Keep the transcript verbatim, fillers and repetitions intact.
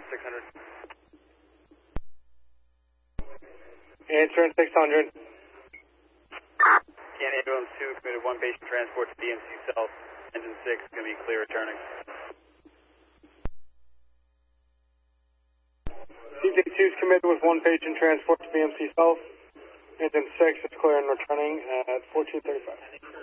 six hundred. Answer in six hundred. Can ambulance two committed one patient transport to D M C South. Engine six going to be clear returning. C J two is committed with one patient transport to B M C South. Engine six is clear and returning at fourteen thirty-five.